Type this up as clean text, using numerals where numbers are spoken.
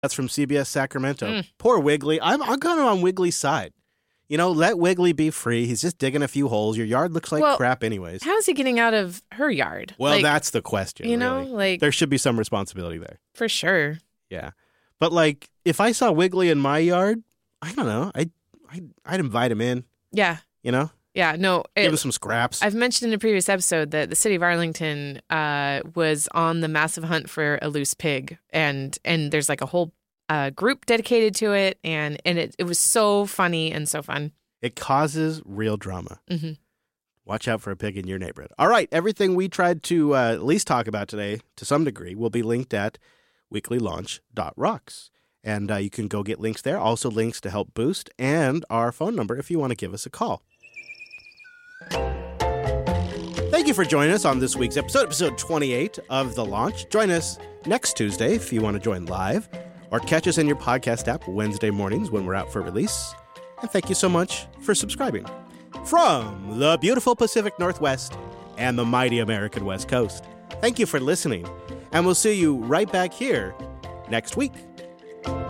That's from CBS Sacramento. Poor Wiggly. I'm kind of on Wiggly's side. You know, let Wiggly be free. He's just digging a few holes. Your yard looks like crap anyways. How's he getting out of her yard? Well, that's the question, You know, really. There should be some responsibility there. For sure. Yeah. But, like, if I saw Wiggly in my yard, I don't know. I'd invite him in. Yeah. You know? Yeah, no. Give him some scraps. I've mentioned in a previous episode that the city of Arlington was on the massive hunt for a loose pig. And there's like a whole group dedicated to it. And it was so funny and so fun. It causes real drama. Mm-hmm. Watch out for a pig in your neighborhood. All right. Everything we tried to at least talk about today, to some degree, will be linked at weeklylaunch.rocks. And you can go get links there. Also links to Help Boost and our phone number if you want to give us a call. Thank you for joining us on this week's episode 28 of The Launch. Join us next Tuesday if you want to join live, or catch us in your podcast app Wednesday mornings when we're out for release. And thank you so much for subscribing. From the beautiful Pacific Northwest and the mighty American West Coast, thank you for listening, and we'll see you right back here next week.